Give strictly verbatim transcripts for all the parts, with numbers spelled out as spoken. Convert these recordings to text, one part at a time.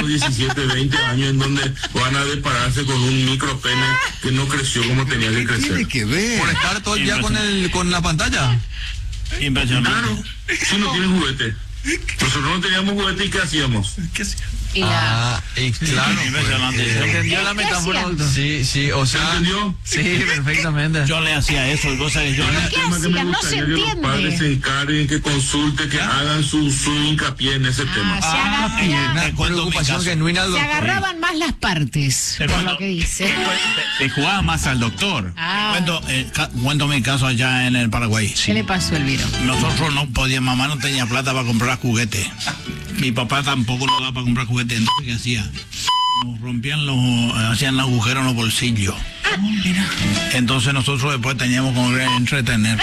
diecisiete, veinte años en donde van a depararse con un micropene que no creció como tenía que ¿Qué crecer. tiene que ver? Por estar todo el día con el con la pantalla. Impresionante. Claro, si no tiene juguete. Nosotros no teníamos juguete, ¿y qué hacíamos? Y la... Ah, y claro. Impresionante. pues, eh, ¿entendió la ¿Qué metáfora, hacían? doctor? Sí, sí, o ¿Se sea. entendió? Sí, perfectamente. Yo le hacía eso, y vos sabés, yo ¿Pero le... qué tema que me hacían? No se gustaría que los padres se entiende. encarguen, que consulten, que hagan su, su hincapié en ese tema. Ah, se, Ah, agarra- bien, Te una cuento mi preocupación caso. genuina del se doctor. agarraban más las partes, Te por cuento- lo que dice. Te jugaba más al doctor. Ah. Cuento, eh, ca- cuento mi caso allá en el Paraguay. ¿Qué le pasó, Elviro? Nosotros no podíamos, mamá no tenía plata para comprar juguetes. Mi papá tampoco nos daba para comprar juguetes. Entonces, ¿qué hacía? Nos rompían los, hacían agujeros en los bolsillos. Entonces nosotros después teníamos que entretener.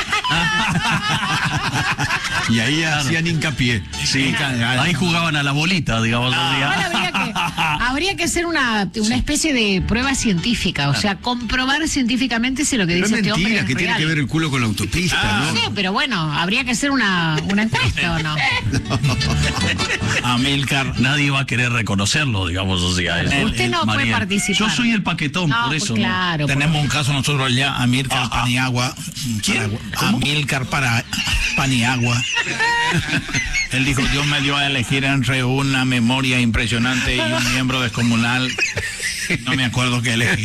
Y ahí hacían hincapié. Sí, Ahí jugaban a la bolita, digamos. Ahora habría que, habría que hacer una, una especie de prueba científica, o sea, comprobar científicamente si lo que Pero es dice este hombre mentira, es que tiene real. que ver el culo con la autopista, ¿no? Sí, pero bueno, habría que hacer una, una encuesta, ¿o no? Amílcar. Nadie va a querer reconocerlo, digamos así. A eso. Usted no puede María. participar. Yo soy el paquetón, No, por pues eso. claro. Tenemos un caso nosotros allá, Amílcar Ah, ah. Paniagua. ¿Quién? Para- Amílcar para Paniagua. Él dijo, Dios me dio a elegir entre una memoria impresionante y un miembro descomunal. No me acuerdo qué elegí.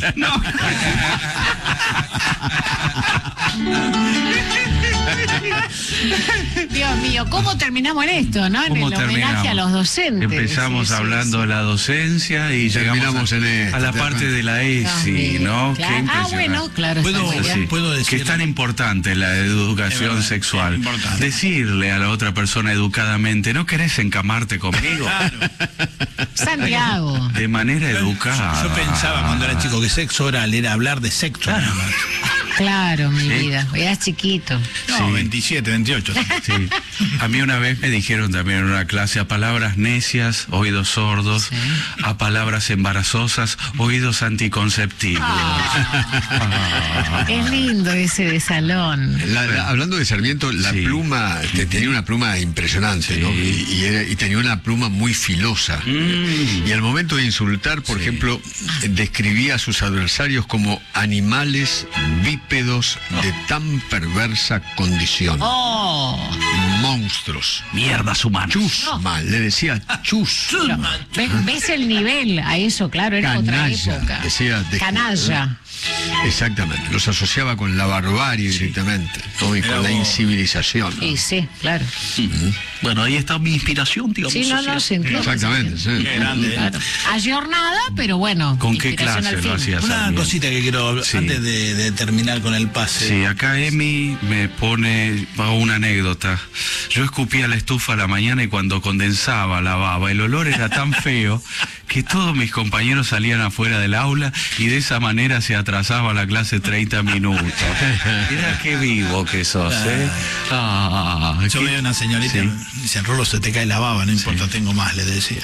Dios mío, ¿cómo terminamos en esto, no? En ¿Cómo el homenaje terminamos? a los docentes. Empezamos Sí, sí, hablando sí. de la docencia y llegamos Terminamos a, en esto, a la ¿te parte das de la Dios ESI, mío, ¿no? claro. Qué Ah, impresionante. bueno, claro. está ¿Puedo- muy bien. Sí, ¿Puedo decir? que es tan importante la Es educación verdad, sexual. es importante. Decirle a la otra persona educadamente, ¿no querés encamarte conmigo? Santiago. De manera educada. Yo pensaba cuando era chico que sexo oral era hablar de sexo. nada más. Claro, mi Sí. vida. Eras chiquito. No, Sí. veintisiete, veintiocho. Sí. A mí una vez me dijeron también en una clase a palabras necias, oídos sordos, Sí. a palabras embarazosas, oídos anticonceptivos. Ah. Es lindo ese de salón. La- la- hablando de Sarmiento, la Sí. pluma, te- tenía una pluma impresionante, Sí. ¿no? Y, y era- y tenía una pluma muy filosa. Mm. Y al momento de insultar, por Sí. ejemplo, describía a sus adversarios como animales bípedos de tan perversa condición. Oh. Monstruos. Mierdas humanas. Chusma, le decía chus. Pero, ¿ves, ves el nivel a eso? Claro, era otra Canalla, época. decía de- Canalla. Exactamente, los asociaba con la barbarie directamente, ¿no? Y Era con la vos. incivilización, ¿no? Sí, sí, claro. Bueno, ahí está mi inspiración, digamos. Sí, no, así. no, se entiende. Exactamente, sí. Qué grande. ¿eh? Claro. Ayornada, pero bueno. ¿Con qué inspiración clase al lo fin. hacías? Una Sarmiento? cosita que quiero hablar Sí. antes de, de terminar con el pase. Sí, acá Emi me pone hago una anécdota. Yo escupía la estufa a la mañana y cuando condensaba la baba, el olor era tan feo que todos mis compañeros salían afuera del aula y de esa manera se atrasaba la clase treinta minutos. Mira qué vivo que sos, ¿eh? Ah, Yo qué- veía una señorita, Sí. dice, Rolo, se te cae la baba, no importa, tengo más, le decía.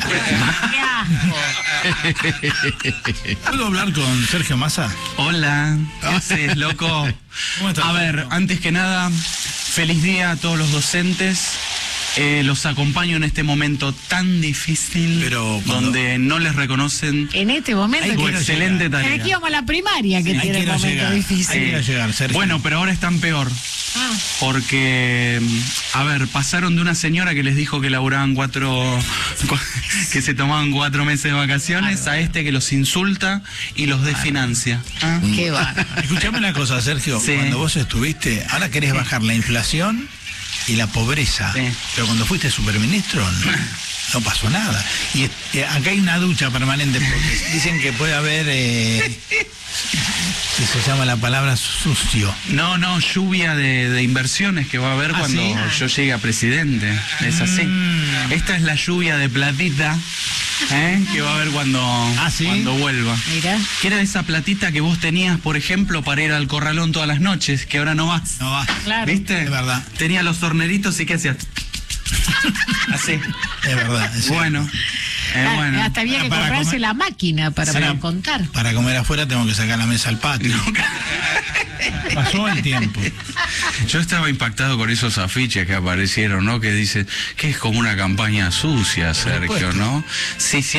Qué asco. ¿Puedo hablar con Sergio Massa? Hola, ¿qué haces, loco? ¿Cómo estás? A ver, antes que nada, feliz día a todos los docentes. Eh, los acompaño en este momento tan difícil, Pero cuando- donde no les reconocen En este momento. Ahí su quiero excelente llegar. Aquí tarea. vamos a la primaria, que Ahí tiene el quiero momento llegar. difícil. Ahí quiero llegar, Sergio. Bueno, pero ahora están peor. Ah, Porque, a ver, pasaron de una señora que les dijo que laburaban cuatro, que se tomaban cuatro meses de vacaciones, a este que los insulta y los desfinancia. ¿Ah? qué va. Escuchame una cosa, Sergio. Sí. Cuando vos estuviste, ahora querés bajar la inflación y la pobreza. Sí. Pero cuando fuiste superministro, no, no pasó nada. Y eh, acá hay una ducha permanente porque dicen que puede haber, eh, que se llama la palabra sucio. No, no, lluvia de, de inversiones que va a haber ¿Ah, cuando sí? yo llegue a presidente. Es así. Mm. Esta es la lluvia de platita, ¿eh? Que va a haber cuando, ¿Ah, sí? cuando vuelva. Mira. Que era esa platita que vos tenías, por ejemplo, para ir al corralón todas las noches, que ahora no vas. No va. Claro. ¿Viste? Es verdad. Tenía los horneritos y ¿qué hacías? Así. Es verdad. es cierto. Bueno. Eh, Ah, bueno. Hasta había que Para comprarse comer- la máquina para, Sí. para contar. Para comer afuera tengo que sacar la mesa al patio. Pasó el tiempo. Yo estaba impactado con esos afiches que aparecieron, ¿no? Que dicen que es como una campaña sucia, Sergio, ¿no? Sí, sí.